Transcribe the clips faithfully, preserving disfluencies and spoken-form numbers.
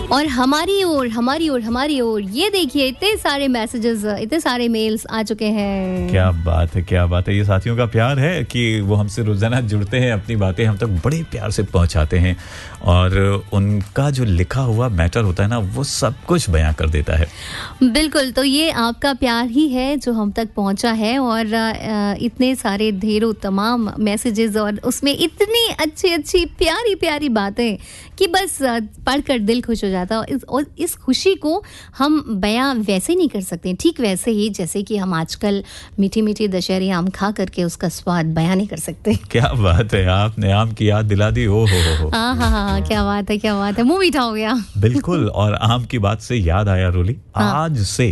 और हमारी ओर हमारी ओर हमारी ओर ये देखिए इतने सारे मैसेजेस, इतने सारे मेल्स आ चुके हैं। क्या बात है, क्या बात है। ये साथियों का प्यार है कि वो हमसे रोजाना जुड़ते हैं, अपनी बातें हम तक बड़े प्यार से पहुंचाते हैं और उनका जो लिखा हुआ मैटर होता है ना, वो सब कुछ बयां कर देता है। बिल्कुल, तो ये आपका प्यार ही है जो हम तक पहुंचा है और इतने सारे ढेरों तमाम मैसेजेस और उसमें इतनी अच्छी अच्छी प्यारी प्यारी बातें कि बस पढ़कर दिल खुश हो जाता है। और इस खुशी को हम बयां वैसे नहीं कर सकते, ठीक वैसे ही जैसे कि हम आजकल मीठी मीठी दशहरी आम खा करके उसका स्वाद बयां नहीं कर सकते। क्या बात है, आपने आम की याद दिला दी। ओ हो हो हाँ हाँ हाँ, क्या बात है, क्या बात है, मुंह मीठा हो गया। बिल्कुल। और आम की बात से याद आया रोली, हाँ। आज से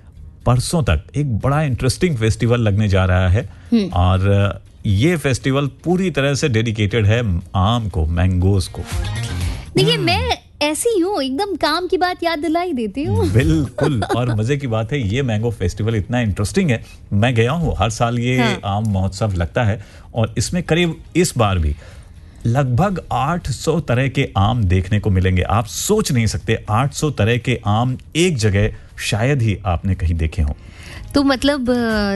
परसों तक एक बड़ा इंटरेस्टिंग फेस्टिवल लगने जा रहा है और ये फेस्टिवल पूरी तरह से डेडिकेटेड है आम को, मैंगोज को। देखिए मैं ऐसी हूँ, एकदम काम की बात याद दिला ही देती हूँ। बिल्कुल। और मजे की बात है, ये मैंगो फेस्टिवल इतना इंटरेस्टिंग है। मैं गया हूँ, हर साल ये हाँ। आम महोत्सव लगता है और इसमें करीब इस बार भी लगभग आठ सौ तरह के आम देखने को मिलेंगे। आप सोच नहीं सकते, आठ सौ तरह के आम एक जगह शायद ही आपने कहीं देखे हों। तो मतलब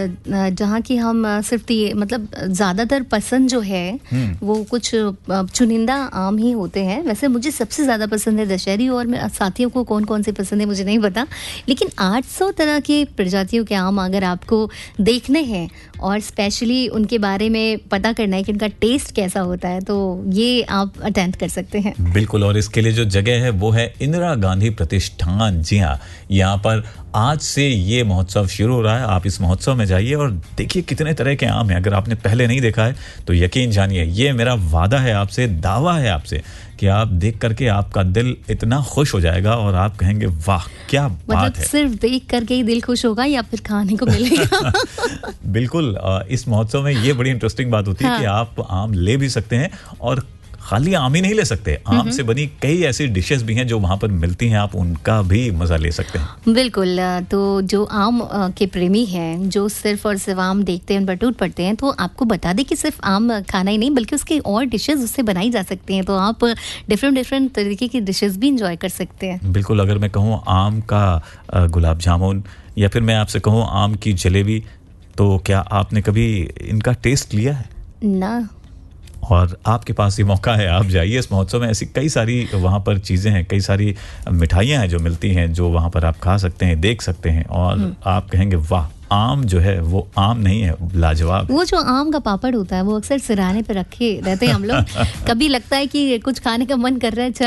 जहाँ की हम सिर्फ ये मतलब ज़्यादातर पसंद जो है वो कुछ चुनिंदा आम ही होते हैं। वैसे मुझे सबसे ज़्यादा पसंद है दशहरी और मेरे साथियों को कौन कौन से पसंद है मुझे नहीं पता, लेकिन आठ सौ तरह के प्रजातियों के आम अगर आपको देखने हैं और स्पेशली उनके बारे में पता करना है कि उनका टेस्ट कैसा होता है, तो ये आप अटेंड कर सकते हैं। बिल्कुल। और इसके लिए जो जगह है वो है इंदिरा गांधी प्रतिष्ठान। जी हाँ, यहाँ पर आज से ये महोत्सव शुरू हो रहा है। आप इस महोत्सव में जाइए और देखिए कितने तरह के आम हैं। अगर आपने पहले नहीं देखा है तो यकीन जानिए, ये मेरा वादा है आपसे, दावा है आपसे कि आप देख करके आपका दिल इतना खुश हो जाएगा और आप कहेंगे वाह क्या मतलब बात है। सिर्फ देख करके ही दिल खुश होगा या फिर खाने को मिलेगा? बिल्कुल। इस महोत्सव में ये बड़ी इंटरेस्टिंग बात होती है हाँ। कि आप आम ले भी सकते हैं और खाली आम ही नहीं ले सकते, आम से बनी कई ऐसी डिशेस भी हैं जो वहां पर मिलती हैं, आप उनका भी मजा ले सकते हैं। बिल्कुल। तो जो आम के प्रेमी हैं, जो सिर्फ और सिर्फ आम देखते हैं, उन पर टूट पड़ते हैं, तो आपको बता दें कि सिर्फ आम खाना ही नहीं बल्कि उसके और डिशेस उससे बनाई जा सकती हैं, तो आप डिफरेंट डिफरेंट तरीके की डिशेस भी इंजॉय कर सकते हैं। बिल्कुल। अगर मैं कहूँ आम का गुलाब जामुन या फिर मैं आपसे कहूँ आम की जलेबी, तो क्या आपने कभी इनका टेस्ट लिया है? ना। और आपके पास ये मौका है, आप जाइए इस महोत्सव में। ऐसी कई सारी वहाँ पर चीज़ें हैं, कई सारी मिठाइयाँ हैं जो मिलती हैं, जो वहाँ पर आप खा सकते हैं, देख सकते हैं और आप कहेंगे वाह, आम जो है वो आम नहीं है, लाजवाब। वो जो आम का पापड़ होता है वो अक्सर सिराने पे रखे रहते हैं हम लोग। कभी लगता है कि कुछ खाने का मन कर रहा है,